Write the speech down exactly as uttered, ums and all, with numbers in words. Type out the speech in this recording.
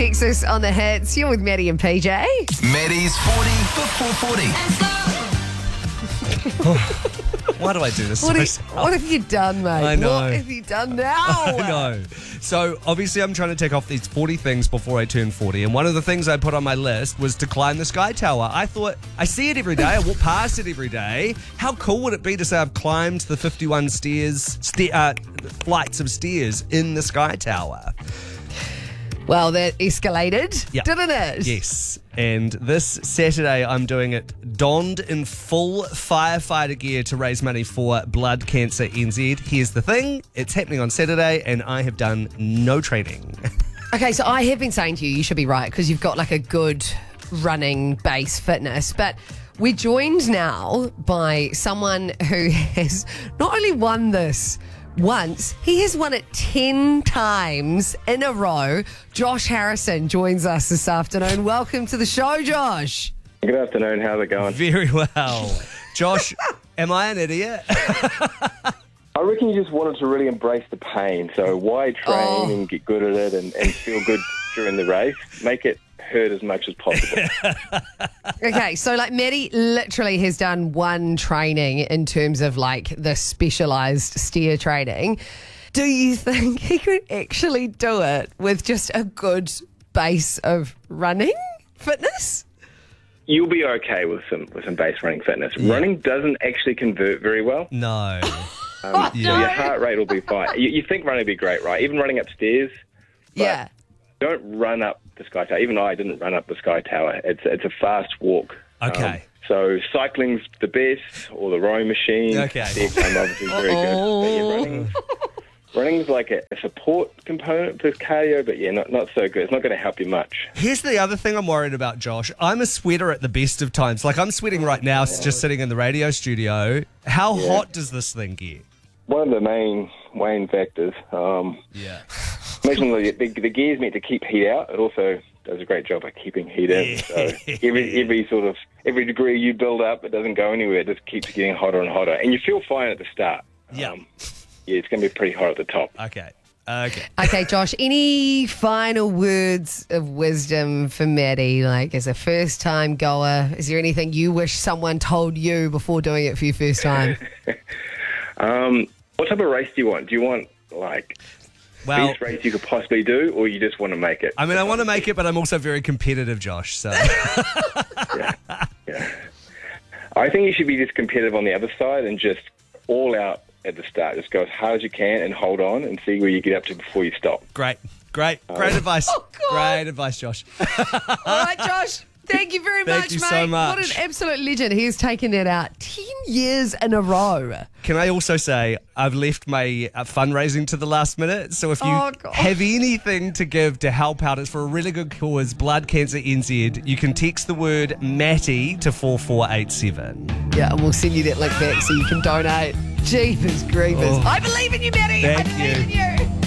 Nexus on the hits. You're with Maddie and P J. Maddie's forty for four forty. Why do I do this? What, to you, myself? what have you done, mate? I know. What have you done now? I know. So obviously I'm trying to take off these forty things before I turn forty, and one of the things I put on my list was to climb the Sky Tower. I thought, I see it every day, I walk past it every day. How cool would it be to say I've climbed the fifty-one stairs, sta- uh, flights of stairs in the Sky Tower? Well, that escalated, Yeah. didn't it? Yes. And this Saturday, I'm doing it donned in full firefighter gear to raise money for Blood Cancer N Z. Here's the thing. It's happening on Saturday, and I have done no training. Okay, so I have been saying to you, you should be right, because you've got like a good running base fitness, but we're joined now by someone who has not only won this once, he has won it ten times in a row. Josh Harrison joins us this afternoon. Welcome to the show, Josh. Good afternoon. How's it going? Very well. Josh, am I an idiot? I reckon you just wanted to really embrace the pain. So why train Oh. and get good at it and, and feel good during the race? Make it hurt as much as possible. Okay, so like Maddie literally has done one training in terms of like the specialised steer training. Do you think he could actually do it with just a good base of running fitness? You'll be okay with some with some base running fitness. Running doesn't actually convert very well. No. Um, Yeah. So your heart rate will be fine. You, you think running will be great, right? Even running upstairs. But Yeah. Don't run up the Sky Tower. Even I didn't run up the Sky Tower. It's it's a fast walk. Okay. Um, so cycling's the best, or the rowing machine. Okay. Stair climb obviously is very good. But yeah, running, running's like a, a support component for cardio, but yeah, not, not so good. It's not going to help you much. Here's the other thing I'm worried about, Josh. I'm a sweater at the best of times. Like, I'm sweating right now, just sitting in the radio studio. How Yeah. hot does this thing get? One of the main main factors. Um, Yeah. Imagine the, the, the gear's meant to keep heat out. It also does a great job at keeping heat in. So every every sort of every degree you build up, it doesn't go anywhere. It just keeps getting hotter and hotter, and you feel fine at the start. Yeah. Um, yeah, it's going to be pretty hot at the top. Okay. Okay. Okay, Josh, any final words of wisdom for Maddie? Like, as a first-time goer, is there anything you wish someone told you before doing it for your first time? Um, what type of race do you want? Do you want like Well, best race you could possibly do, or you just want to make it? I mean, I want to make it, but I'm also very competitive, Josh. So, Yeah, yeah. I think you should be just competitive on the other side and just all out at the start. Just go as hard as you can and hold on and see where you get up to before you stop. great, great, great advice. Oh, God. Great advice, Josh. All right, Josh. Thank you very Thank much, you mate. so much. What an absolute legend. He's taken it out ten years in a row. Can I also say I've left my uh, fundraising to the last minute, so if you Oh, God. have anything to give to help out, it's for a really good cause, Blood Cancer N Z. You can text the word Matty to four four eight seven. Yeah, and we'll send you that link back so you can donate. Jeepers creepers. Oh. I believe in you, Maddie. Thank I believe you. in you.